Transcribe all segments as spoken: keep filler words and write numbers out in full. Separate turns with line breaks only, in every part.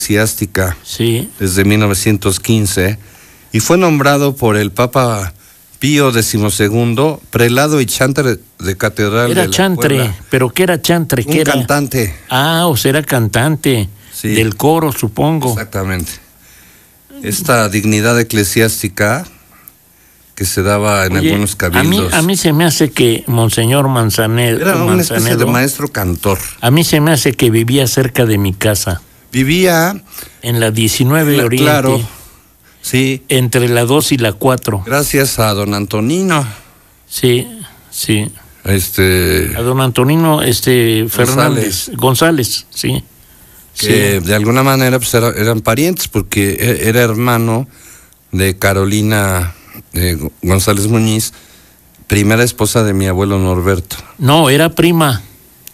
eclesiástica
Sí.
desde mil novecientos quince y fue nombrado por el Papa Pío decimosegundo prelado y chantre de catedral
Era
de la
chantre,
Puebla.
pero ¿qué era chantre? ¿Qué
Un
era?
cantante.
Ah, o sea, era cantante
Sí.
del coro, supongo.
Exactamente. Esta dignidad eclesiástica que se daba en
Oye,
algunos
a mí,
cabildos.
a mí se me hace que Monseñor Manzanedo,
Era una especie de
Manzanedo,
maestro cantor.
a mí se me hace que vivía cerca de mi casa,
Vivía,
en la diecinueve
Cla-
Oriente,
claro, sí,
entre la dos y la cuatro.
gracias a don Antonino,
Sí, sí.
este,
A don Antonino este Fernández González, sí.
que
Sí.
de alguna manera pues era- eran parientes porque e- era hermano de Carolina eh, González Muñiz, primera esposa de mi abuelo Norberto.
No, era prima.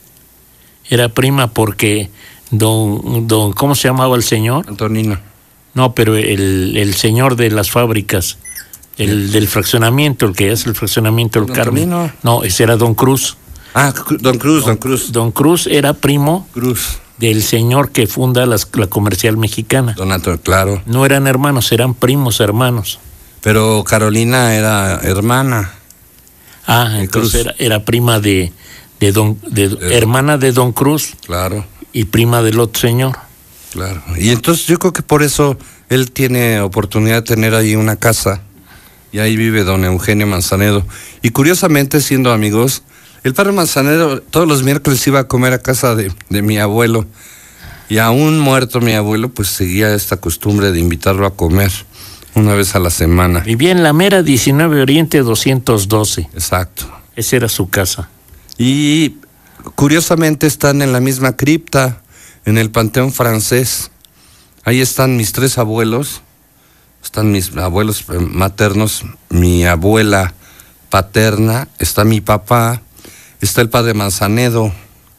Era prima porque don, don, ¿cómo se llamaba el señor?
Antonino.
No, pero el, el señor de las fábricas, el del fraccionamiento, el que hace el fraccionamiento del
Don
Carmen.
Antonino.
No, ese era don Cruz.
Ah, Cru- don Cruz, don Cruz.
Don Cruz era primo
Cruz.
del señor que funda las- la Comercial Mexicana.
Don Antonio, claro.
No eran hermanos, eran primos hermanos.
Pero Carolina era hermana.
Ah,
De
entonces
Cruz.
era, era prima de, de don, de,
De-
hermana de don Cruz
Claro,
y prima del otro señor.
claro. Y entonces yo creo que por eso él tiene oportunidad de tener ahí una casa. Y ahí vive don Eugenio Manzanedo. Y curiosamente, siendo amigos, el padre Manzanedo todos los miércoles iba a comer a casa de, de mi abuelo. Y aún muerto mi abuelo, pues seguía esta costumbre de invitarlo a comer una vez a la semana.
Vivía en la mera diecinueve Oriente doscientos doce.
Exacto.
Esa era su casa.
Y curiosamente están en la misma cripta, en el Panteón Francés. Ahí están mis tres abuelos, están mis abuelos eh, maternos, mi abuela paterna, está mi papá, está el padre Manzanedo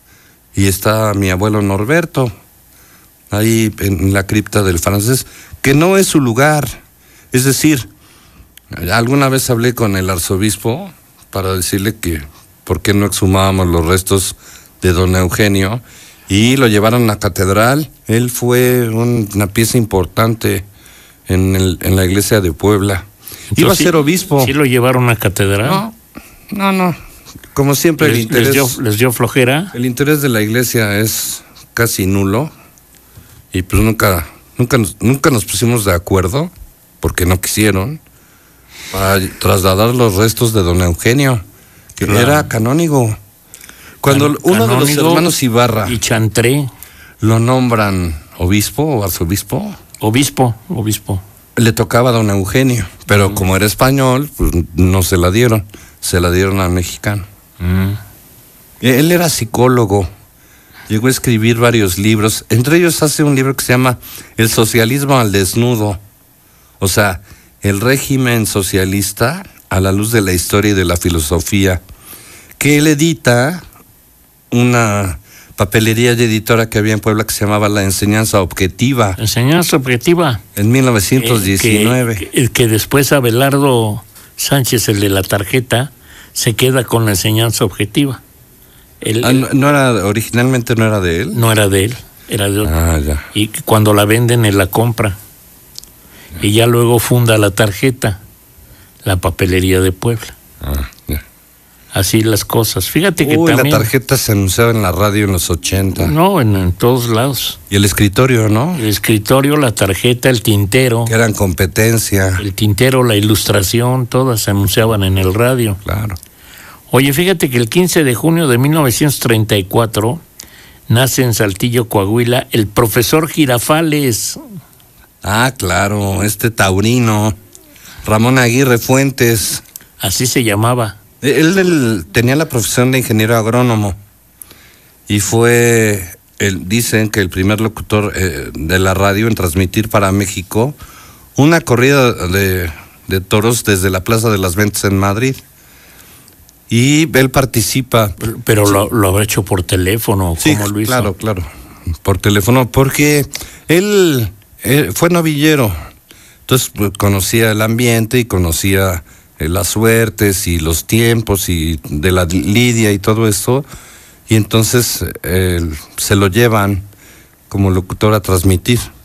y está mi abuelo Norberto, ahí en la cripta del Francés, que no es su lugar. Es decir, alguna vez hablé con el arzobispo para decirle que por qué no exhumábamos los restos de don Eugenio y lo llevaron a la catedral. Él fue un- una pieza importante en, el- en la iglesia de Puebla. Iba a
Entonces,
ser obispo.
¿Sí lo llevaron a catedral?
No, no, no. Como siempre el
¿Les,
interés,
les dio, les dio flojera?
el interés de la iglesia es casi nulo y pues nunca, nunca, nos- nunca nos pusimos de acuerdo porque no quisieron para trasladar los restos de don Eugenio, que
Claro.
era canónigo. Cuando
Can-
uno de los
canónigo
hermanos Ibarra
Y chantré,
lo nombran obispo o arzobispo,
obispo, obispo.
le tocaba a don Eugenio, pero como era español, pues no se la dieron, se la dieron al mexicano.
Mm.
Él era psicólogo, llegó a escribir varios libros, entre ellos hace un libro que se llama El socialismo al desnudo, o sea, el régimen socialista a la luz de la historia y de la filosofía, que él edita una papelería y editora que había en Puebla que se llamaba La Enseñanza Objetiva,
Enseñanza objetiva.
en mil novecientos diecinueve.
Eh, que, que después Abelardo Sánchez, el de la tarjeta, se queda con la enseñanza objetiva. Él-
Ah,
él-
no, no era, originalmente no era de él.
no era de él, era de otro.
Ah, ya.
Y cuando la venden, él la compra. Y ya luego funda la tarjeta, la papelería de Puebla.
Ah, ya.
Así las cosas. Fíjate que
Uy,
también...
la tarjeta se anunciaba en la radio en los ochenta.
No, en, en todos lados.
Y el escritorio, ¿no?
El escritorio, la tarjeta, el tintero,
Que eran competencia.
el tintero, la ilustración, todas se anunciaban en el radio.
Claro.
Oye, fíjate que el quince de junio de mil novecientos treinta y cuatro nace en Saltillo, Coahuila, el profesor Girafales.
Ah, claro, este taurino. Ramón Aguirre Fuentes.
Así se llamaba.
Él, él tenía la profesión de ingeniero agrónomo. Y fue, el, dicen que el primer locutor eh, de la radio en transmitir para México una corrida de, de toros desde la Plaza de las Ventas en Madrid. Y él participa.
Pero lo, lo habrá hecho por teléfono,
Sí,
¿cómo lo hizo?
claro, claro, por teléfono, porque él, él fue novillero, entonces pues, conocía el ambiente y conocía eh, las suertes y los tiempos y de la lidia y todo esto, y entonces eh, se lo llevan como locutor a transmitir.